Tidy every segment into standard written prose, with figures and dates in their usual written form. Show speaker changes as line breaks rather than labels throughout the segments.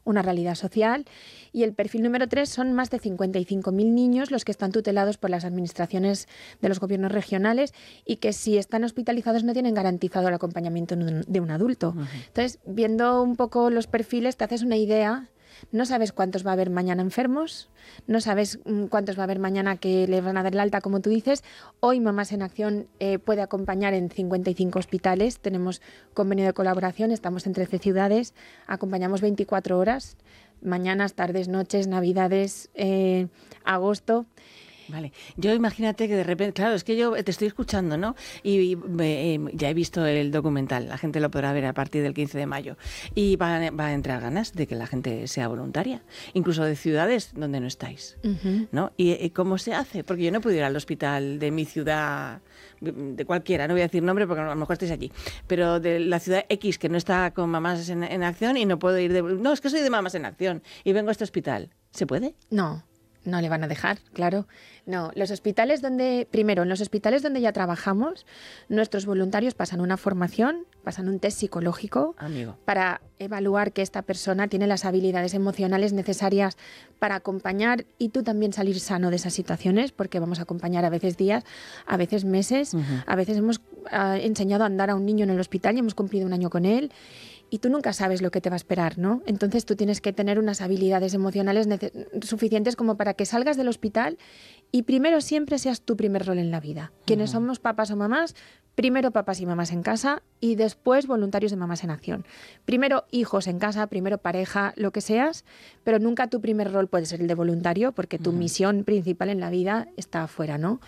una realidad social. Y el perfil número 3 son más de 55.000 niños los que están tutelados por las administraciones de los gobiernos regionales y que si están hospitalizados no tienen garantizado el acompañamiento de un adulto. Entonces, viendo un poco los perfiles, te haces una idea. No sabes cuántos va a haber mañana enfermos, no sabes cuántos va a haber mañana que le van a dar el alta, como tú dices. Hoy Mamás en Acción puede acompañar en 55 hospitales. Tenemos convenio de colaboración, estamos en 13 ciudades, acompañamos 24 horas, mañanas, tardes, noches, navidades, agosto.
Vale, yo imagínate que de repente, claro, es que yo te estoy escuchando, ¿no? Y ya he visto el documental, la gente lo podrá ver a partir del 15 de mayo. Y va a entrar ganas de que la gente sea voluntaria, incluso de ciudades donde no estáis, ¿no? ¿Y cómo se hace? Porque yo no puedo ir al hospital de mi ciudad, de cualquiera, no voy a decir nombre porque a lo mejor estáis allí, pero de la ciudad X que no está con Mamás en Acción y no puedo ir de... No, es que soy de Mamás en Acción y vengo a este hospital. ¿Se puede?
No le van a dejar, claro. No, los hospitales primero, en los hospitales donde ya trabajamos, nuestros voluntarios pasan una formación, pasan un test psicológico para evaluar que esta persona tiene las habilidades emocionales necesarias para acompañar y tú también salir sano de esas situaciones, porque vamos a acompañar a veces días, a veces meses, a veces hemos enseñado a andar a un niño en el hospital y hemos cumplido un año con él. Y tú nunca sabes lo que te va a esperar, ¿no? Entonces tú tienes que tener unas habilidades emocionales suficientes como para que salgas del hospital y primero siempre seas tu primer rol en la vida. Quienes somos papás o mamás, primero papás y mamás en casa y después voluntarios de Mamás en Acción. Primero hijos en casa, primero pareja, lo que seas, pero nunca tu primer rol puede ser el de voluntario porque tu misión principal en la vida está afuera, ¿no?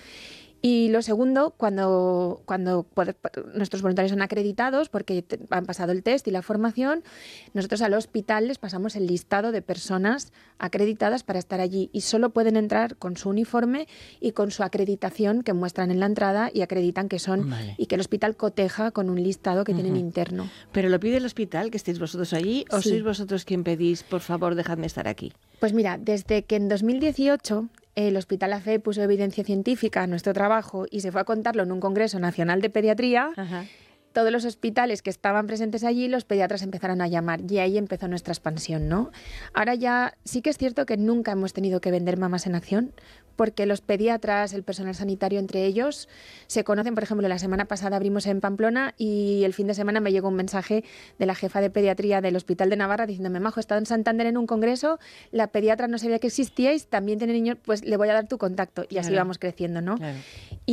Y lo segundo, cuando nuestros voluntarios son acreditados porque han pasado el test y la formación, nosotros al hospital les pasamos el listado de personas acreditadas para estar allí y solo pueden entrar con su uniforme y con su acreditación que muestran en la entrada y acreditan que son y que el hospital coteja con un listado que tienen interno.
¿Pero lo pide el hospital, que estéis vosotros allí, o sois vosotros quien pedís, por favor, dejadme estar aquí?
Pues mira, desde que en 2018... el Hospital AFE puso evidencia científica a nuestro trabajo y se fue a contarlo en un Congreso Nacional de Pediatría, todos los hospitales que estaban presentes allí, los pediatras empezaron a llamar y ahí empezó nuestra expansión, ¿no? Ahora ya sí que es cierto que nunca hemos tenido que vender Mamás en Acción porque los pediatras, el personal sanitario entre ellos se conocen. Por ejemplo, la semana pasada abrimos en Pamplona y el fin de semana me llegó un mensaje de la jefa de pediatría del Hospital de Navarra diciéndome: Majo, he estado en Santander en un congreso, la pediatra no sabía que existíais, también tiene niños, pues le voy a dar tu contacto y así vamos creciendo, ¿no? Claro.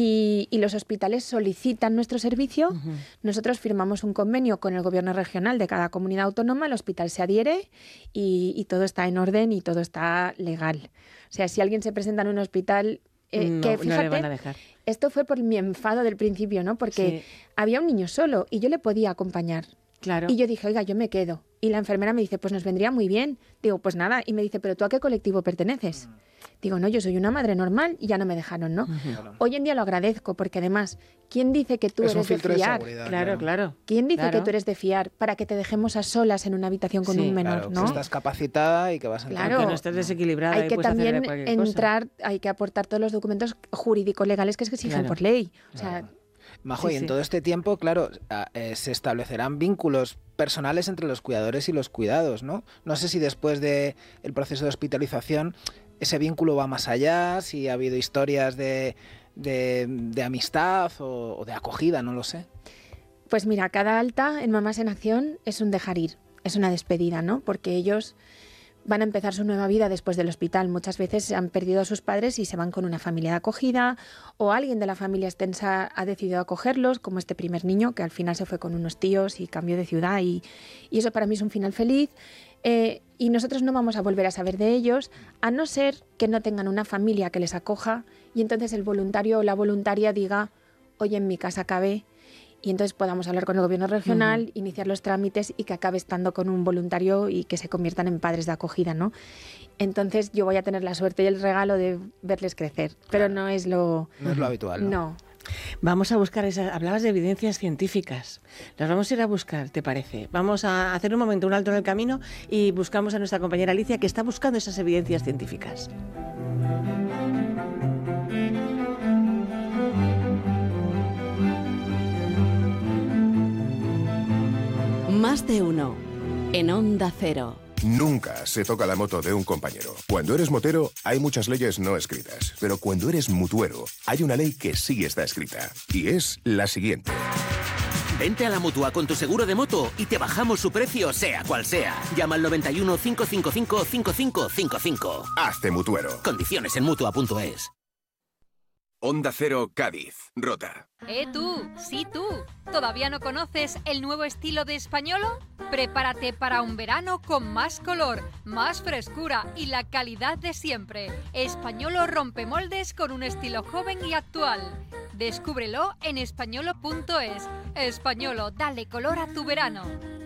Y los hospitales solicitan nuestro servicio. Nosotros firmamos un convenio con el gobierno regional de cada comunidad autónoma, el hospital se adhiere y todo está en orden y todo está legal. O sea, si alguien se presenta en un hospital, que fíjate,
no le van a dejar.
Esto fue por mi enfado del principio, ¿no? Porque había un niño solo y yo le podía acompañar.
Claro.
Y yo dije, oiga, yo me quedo. Y la enfermera me dice, pues nos vendría muy bien. Digo, pues nada. Y me dice, ¿pero tú a qué colectivo perteneces? Digo, no, yo soy una madre normal y ya no me dejaron, ¿no? Hoy en día lo agradezco porque además, ¿quién dice que tú eres de fiar?
Claro.
¿Quién dice que tú eres de fiar para que te dejemos a solas en una habitación con un menor, ¿no?
Que estás capacitada y que vas a entrar.
Claro, que no estás desequilibrada.
Hay que también entrar,
cosa.
hay que aportar todos los documentos jurídicos legales que se exigen por ley. O sea,
Majo, y en todo este tiempo, claro, se establecerán vínculos personales entre los cuidadores y los cuidados, ¿no? No sé si después del proceso de hospitalización ese vínculo va más allá, si ha habido historias de amistad o de acogida, no lo sé.
Pues mira, cada alta en Mamás en Acción es un dejar ir, es una despedida, ¿no? Porque ellos van a empezar su nueva vida después del hospital. Muchas veces han perdido a sus padres y se van con una familia de acogida o alguien de la familia extensa ha decidido acogerlos, como este primer niño que al final se fue con unos tíos y cambió de ciudad y eso para mí es un final feliz. Y nosotros no vamos a volver a saber de ellos a no ser que no tengan una familia que les acoja y entonces el voluntario o la voluntaria diga, oye, en mi casa cabe. Y entonces podamos hablar con el gobierno regional, iniciar los trámites y que acabe estando con un voluntario y que se conviertan en padres de acogida, ¿no? Entonces yo voy a tener la suerte y el regalo de verles crecer, pero no es lo
habitual, ¿no?
Vamos a buscar esas. Hablabas de evidencias científicas. Las vamos a ir a buscar, ¿te parece? Vamos a hacer un momento, un alto en el camino y buscamos a nuestra compañera Alicia que está buscando esas evidencias científicas.
Más de uno en Onda Cero. Nunca se toca la moto de un compañero. Cuando eres motero, hay muchas leyes no escritas. Pero cuando eres mutuero, hay una ley que sí está escrita. Y es la siguiente.
Vente a la Mutua con tu seguro de moto y te bajamos su precio, sea cual sea. Llama al 91 555 5555.
Hazte mutuero.
Condiciones en Mutua.es.
Onda Cero Cádiz, Rota.
Tú, sí tú. ¿Todavía no conoces el nuevo estilo de Españolo? Prepárate para un verano con más color, más frescura y la calidad de siempre. Españolo rompemoldes con un estilo joven y actual. Descúbrelo en españolo.es. Españolo, dale color a tu verano.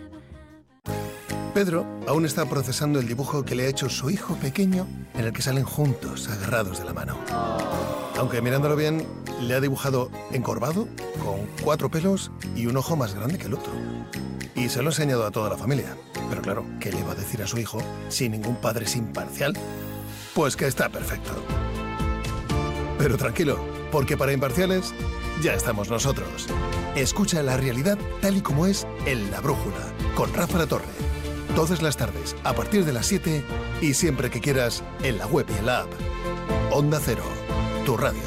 Pedro aún está procesando el dibujo que le ha hecho su hijo pequeño, en el que salen juntos, agarrados de la mano. Aunque mirándolo bien, le ha dibujado encorvado, con 4 pelos y un ojo más grande que el otro. Y se lo ha enseñado a toda la familia. Pero claro, ¿qué le va a decir a su hijo si ningún padre es imparcial? Pues que está perfecto. Pero tranquilo, porque para imparciales ya estamos nosotros. Escucha la realidad tal y como es en La Brújula, con Rafa La Torre. Todas las tardes, a partir de las 7 y siempre que quieras, en la web y en la app. Onda Cero, tu radio.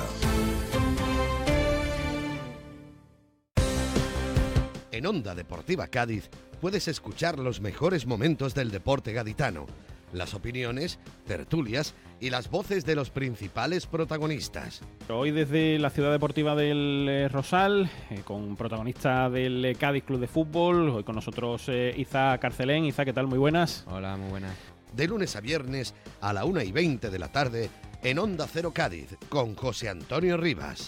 En Onda Deportiva Cádiz puedes escuchar los mejores momentos del deporte gaditano, las opiniones, tertulias y las voces de los principales protagonistas.
Hoy desde la ciudad deportiva del Rosal, con protagonista del Cádiz Club de Fútbol, hoy con nosotros Iza Carcelén. Iza, ¿qué tal? Muy buenas.
Hola, muy buenas.
De lunes a viernes a la 1:20 de la tarde en Onda Cero Cádiz, con José Antonio Rivas.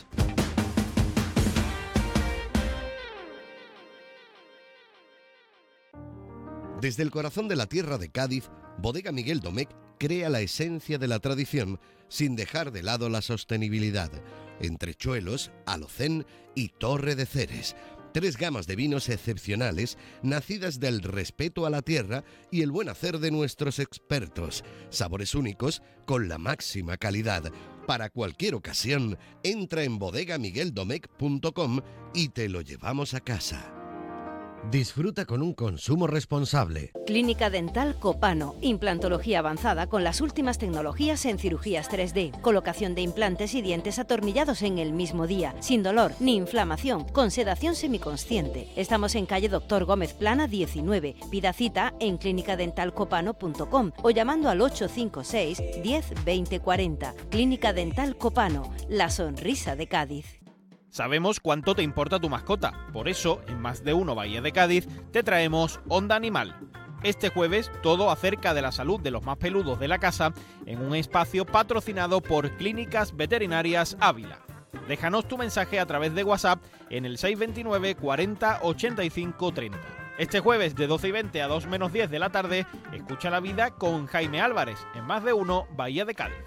Desde el corazón de la tierra de Cádiz, Bodega Miguel Domecq crea la esencia de la tradición sin dejar de lado la sostenibilidad. Entrechuelos, Alocén y Torre de Ceres. 3 gamas de vinos excepcionales, nacidas del respeto a la tierra y el buen hacer de nuestros expertos. Sabores únicos con la máxima calidad. Para cualquier ocasión, entra en bodegamigueldomecq.com y te lo llevamos a casa. Disfruta con un consumo responsable.
Clínica Dental Copano. Implantología avanzada con las últimas tecnologías en cirugías 3D. Colocación de implantes y dientes atornillados en el mismo día. Sin dolor ni inflamación. Con sedación semiconsciente. Estamos en calle Doctor Gómez Plana 19. Pida cita en clinicadentalcopano.com o llamando al 856 10 20 40. Clínica Dental Copano. La sonrisa de Cádiz.
Sabemos cuánto te importa tu mascota, por eso, en Más de Uno Bahía de Cádiz, te traemos Onda Animal. Este jueves, todo acerca de la salud de los más peludos de la casa, en un espacio patrocinado por Clínicas Veterinarias Ávila. Déjanos tu mensaje a través de WhatsApp en el 629 40 85 30. Este jueves, de 12:20 a 2:10 de la tarde, escucha la vida con Jaime Álvarez, en Más de Uno Bahía de Cádiz.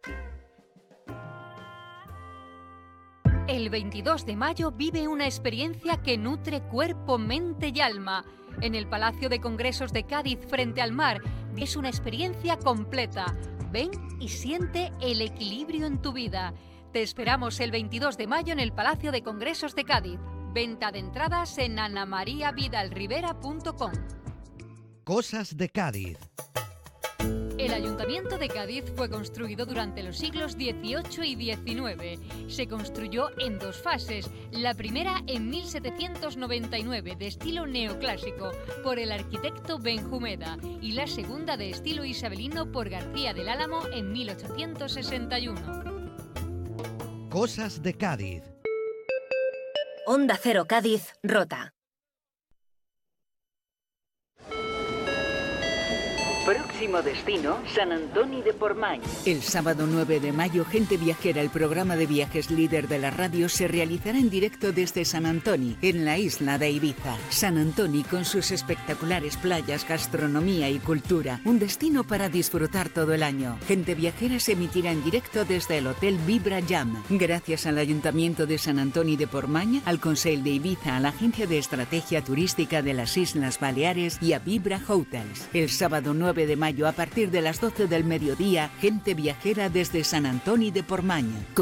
El 22 de mayo vive una experiencia que nutre cuerpo, mente y alma. En el Palacio de Congresos de Cádiz, frente al mar, es una experiencia completa. Ven y siente el equilibrio en tu vida. Te esperamos el 22 de mayo en el Palacio de Congresos de Cádiz. Venta de entradas en anamariavidalrivera.com.
Cosas de Cádiz.
El Ayuntamiento de Cádiz fue construido durante los siglos XVIII y XIX. Se construyó en 2 fases. La primera en 1799, de estilo neoclásico, por el arquitecto Benjumeda, y la segunda de estilo isabelino por García del Álamo en 1861.
Cosas de Cádiz.
Onda Cero Cádiz, Rota.
Próximo destino, Sant Antoni de Portmany.
El sábado 9 de mayo, Gente Viajera, el programa de viajes líder de la radio, se realizará en directo desde San Antoni, en la isla de Ibiza. San Antoni, con sus espectaculares playas, gastronomía y cultura, un destino para disfrutar todo el año. Gente Viajera se emitirá en directo desde el Hotel Vibra Jam. Gracias al Ayuntamiento de Sant Antoni de Portmany, al Consell de Ibiza, a la Agencia de Estrategia Turística de las Islas Baleares y a Vibra Hotels. El sábado 9 de mayo, a partir de las 12 del mediodía, Gente Viajera desde Sant Antoni de Portmany.